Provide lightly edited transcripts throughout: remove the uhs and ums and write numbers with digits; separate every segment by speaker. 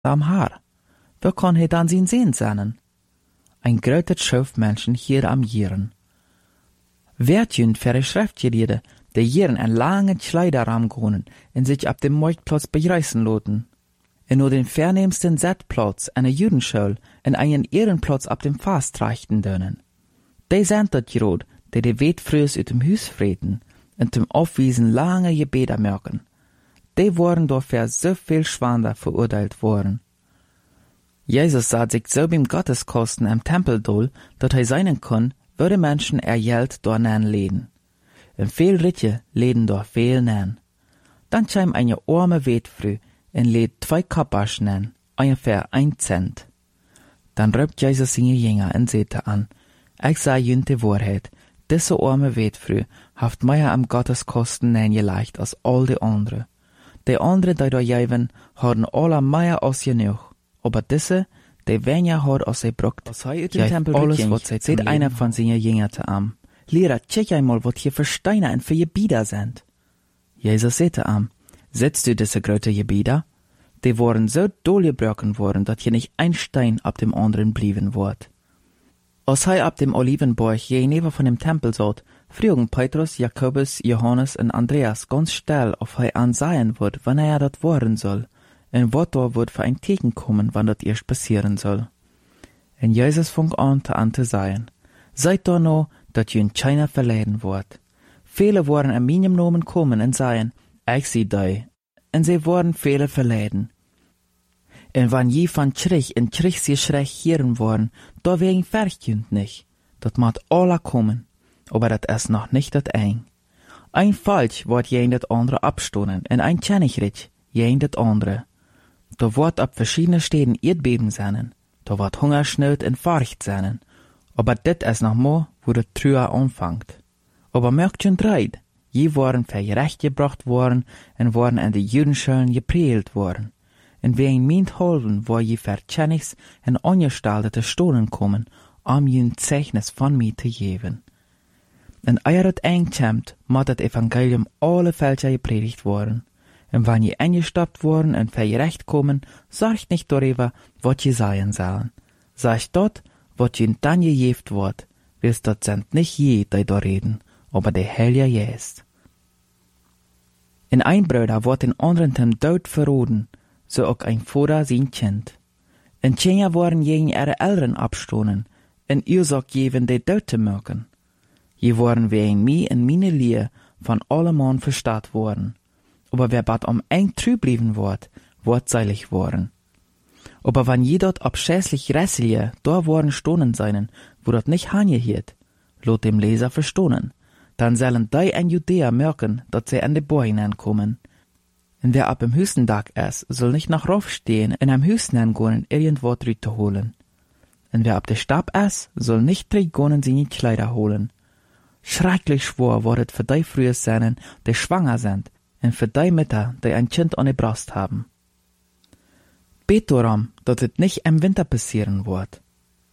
Speaker 1: am Haar. Wo kann hij dan zijn zin zijn? Ein groter Schoof Menschen hier am Jieren. Werd jünd verre Schriftgelehrte, die Jieren en lange Kleiderrahmen gonen en sich ab dem Marktplatz begreißen loten. En nur den vernehmsten Zetplatz an der Judenschule en einen Ehrenplatz ab dem Fast reichten dönen. Die sind dat Jod, die de Wet frühs ut dem Hus vreten en zum Aufwiesen lange Gebete merken. Die waren dafür so viel Schwander verurteilt worden. Jesus sah sich so beim Gotteskosten am Tempeldol, dat hij seinen kon, würde Menschen ergeld door nan leden. En veel Ritje leden door veel nan. Dann kam eine arme Wetfrau en lädt 2 Kappas nan, ungefähr 1 Cent. Dann rübt Jesus seine Jünger en sagte an, ich sag jünd die Wahrheit, diese arme Wetfrau haft mehr am Gotteskosten nan geleicht als all die andere. Die andere, die da jeven, hadden alle mehr als genug. Aber diese, die weniger hat als sie bruckt, geeft alles, was sie seht einer von seinen Jüngern te am. Lehrer, check einmal, was hier für Steine und für Gebieter sind. Jesus sagte am, setzt du diese große Gebieter? Die waren so durchgebrochen worden, dass hier nicht ein Stein ab dem anderen blieben wird. Als er ab dem Olivenberg gegenüber von dem Tempel saß, fragen Petrus, Jakobus, Johannes und Andreas ganz still, ob er ansehen wird, wann er dort worden soll, und was da wird für ein Teken kommen, wann das erst passieren soll. Und Jesus fing an zu sagen, seid da noch, dass jün keiner verleiden wird. Viele waren an meinem Namen kommen und sagen, ich sie dei, und sie wurden viele verleiden. Und wenn je von Trich in Trich sie schreck hören worden, da wegen verjünd nicht. Dat macht alle kommen, aber dat ist noch nicht dat ein. Ein Falsch wird jen dat andere abstoßen, und ein Tschennigritsch jen dat andere. Da wird ab verschiedene Städten Erdbeben sein, da wird Hungersnot und Furcht sein, aber dit ist noch mal, wo der Trüher anfängt. Aber merkt schon dreid, je waren vergerecht gebracht worden und waren an die Judenschulen geprehlt worden. Und wer ihn meint holden, wo je verkennigs und angestaltete Stolen kommen, jen Zeichnis von mir zu geben. Und eer het einkommt, moet het Evangelium alle Völker gepredigt worden. Und wenn je eingestoppt worden und vergerecht kommen, sorgt nicht darüber, was je sagen sollen. Sagt dort, was je dann gejeft wird, willst dort sind nicht je, die da reden, aber der Heilige Geist. In ein Bruder wird den anderen zum Tod verroden, so auch ein Vater sein Kind. Und Kinder worden gegen ihre Eltern abstoßen, und Ursache geben, die Tod zu merken. Je worden wegen mir und meine Lehr von allemann verstaat worden. Aber wer bad eng trü blieben wird seilig worden. Aber wenn je dort abschäßlich Rässelie da worden stonen seinen, wo dort nicht hangehiert, lot dem Leser verstohnen, dann sollen die ein Judäer merken, dass sie an die Bohr hineinkommen. Und wer ab dem Hüstentag ist, soll nicht nach Rauf stehen und am Hüsten hingehen, irgendwo drüte holen. Und wer ab der Stab ist, soll nicht trägonen seine Kleider holen. Schrecklich schwor wordet für die frühe Seinen, die schwanger sind, und für die Mütter, die ein Kind an der Brust haben. Bet darum, dass es nicht im Winter passieren wird.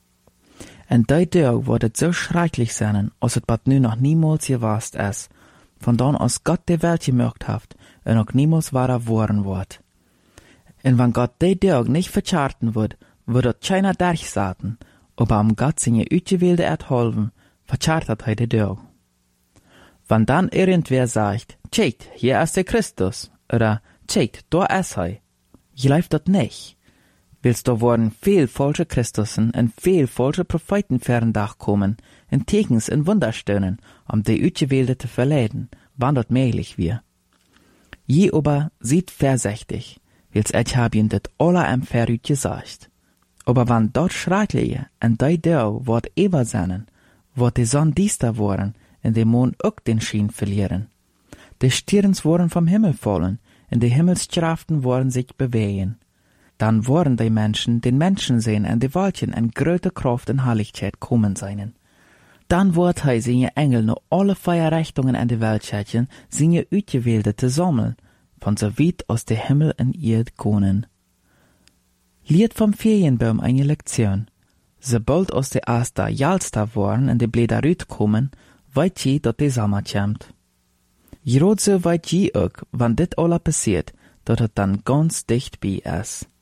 Speaker 1: Und die Tag wird so schrecklich sein, als es bald nu noch niemals gewast ist, von dann aus Gott die Welt gemerkt hat und auch niemals wahrer worden wird. Und wenn Gott die Tag nicht vercharten wird dort keiner durchsaten, aber am Gott seine Utgewählte erhalten, verchartet er die Tag. Wenn dann irgendwer sagt, tscheit, hier ist der Christus, oder tschait, da ist er, gleibt das nicht. Willst da worden viel falsche Christussen und viel falsche Propheten ferndach kommen, in Tekens und Wunderstönen, die Utgewählte zu verleiden, wann das möglich wir. Je aber sieht vorsichtig, wils ich hab ihn das alle am Verrüt gesagt. Aber wann dort schreckliche und die Tag wird eber sein, wird die Sonne diester worden, und der Mond auch den Schien verlieren. Die Stirns worden vom Himmel fallen, und die Himmelskraften worden sich bewegen. Dann worden die Menschen den Menschen sehen und die Wolken in größter Kraft und Herrlichkeit kommen seinen. Dann wird er seine Engel nur alle Feierrichtungen an die Weltschätchen, seine Utgewählte zu sammeln, von so weit aus der Himmel und Erd kommen. Lied vom Ferienbaum eine Lektion. Sobald aus der Aster Jalster worden und die Blätter rüt kommen, weit je, dat die Sommer kommt. Gerade so weit je auch, wann dit alle passiert, dat het dann ganz dicht bei ist.